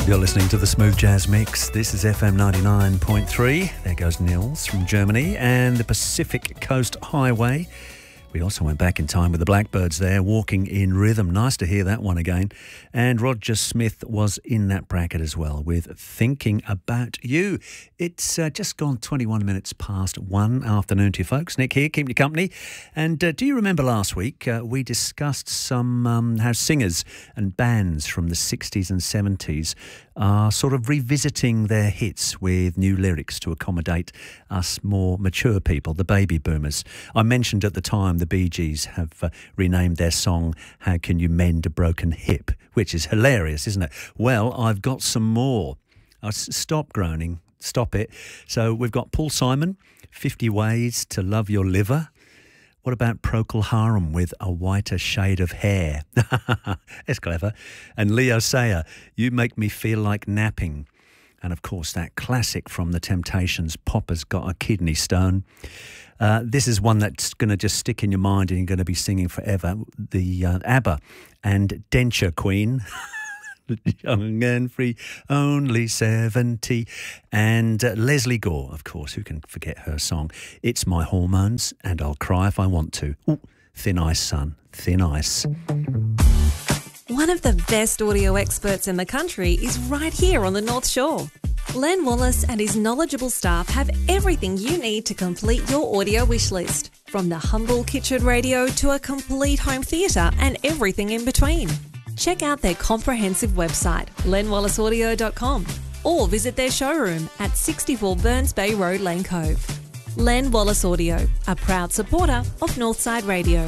You're listening to the Smooth Jazz Mix. This is FM 99.3. There goes Nils from Germany and the Pacific Coast Highway. We also went back in time with the Blackbirds there, Walking in Rhythm. Nice to hear that one again. And Roger Smith was in that bracket as well with Thinking About You. It's just gone 21 minutes past 1 afternoon to you folks. Nick here, keeping you company. And do you remember last week we discussed some how singers and bands from the 60s and 70s are sort of revisiting their hits with new lyrics to accommodate us more mature people, the baby boomers. I mentioned at the time the Bee Gees have renamed their song How Can You Mend a Broken Hip, which is hilarious, isn't it? Well, I've got some more. Stop groaning, stop it. So we've got Paul Simon, 50 Ways to Love Your Liver. What about Procol Harum with A Whiter Shade of Hair? That's clever. And Leo Sayer, You Make Me Feel Like Napping. And, of course, that classic from The Temptations, Papa's Got a Kidney Stone. This is one that's going to just stick in your mind and you're going to be singing forever. The ABBA and Denture Queen. Young and free, only 70. And Leslie Gore, of course, who can forget her song? It's My Hormones and I'll Cry If I Want to. Ooh, Thin Ice, son, Thin Ice. One of the best audio experts in the country is right here on the North Shore. Len Wallace and his knowledgeable staff have everything you need to complete your audio wish list, from the humble kitchen radio to a complete home theatre and everything in between. Check out their comprehensive website, lenwallaceaudio.com, or visit their showroom at 64 Burns Bay Road, Lane Cove. Len Wallace Audio, a proud supporter of Northside Radio.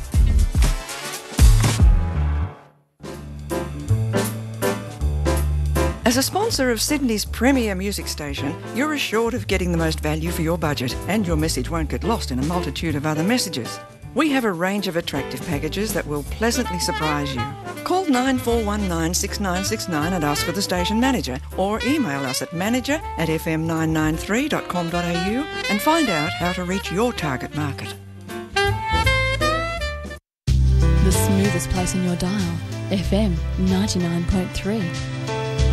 As a sponsor of Sydney's premier music station, you're assured of getting the most value for your budget, and your message won't get lost in a multitude of other messages. We have a range of attractive packages that will pleasantly surprise you. Call 94196969 and ask for the station manager, or email us at manager@fm993.com.au and find out how to reach your target market. The smoothest place on your dial, FM 99.3.